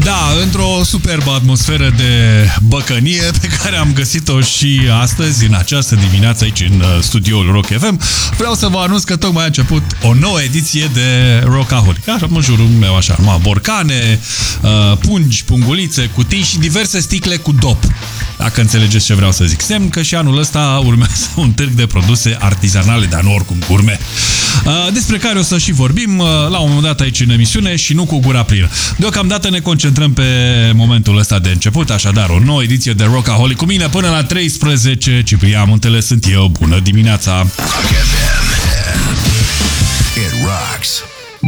Da, într-o superbă atmosferă de băcănie pe care am găsit-o și astăzi, în această dimineață, aici în studioul Rock FM, vreau să vă anunț că tocmai a început o nouă ediție de Rockaholic. Așa, în jurul meu, așa, borcane, pungi, pungulițe, cutii și diverse sticle cu dop. Dacă înțelegeți ce vreau să zic. Semn că și anul ăsta urmează un târg de produse artizanale, dar nu oricum gourmet, despre care o să și vorbim la un moment dat aici în emisiune și nu cu gura plină. Deocamdată ne concentrăm pe momentul ăsta de început, așadar o nouă ediție de Rockaholic cu mine până la 13. Ciprian Muntele sunt eu. Bună dimineața! It rocks.